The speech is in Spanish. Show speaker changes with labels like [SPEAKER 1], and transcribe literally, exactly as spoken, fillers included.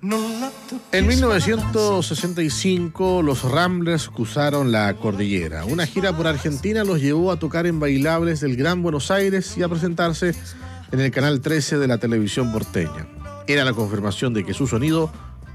[SPEAKER 1] En mil novecientos sesenta y cinco, los Ramblers cruzaron la cordillera. Una gira por Argentina los llevó a tocar en bailables del Gran Buenos Aires y a presentarse en el Canal trece de la televisión porteña. Era la confirmación de que su sonido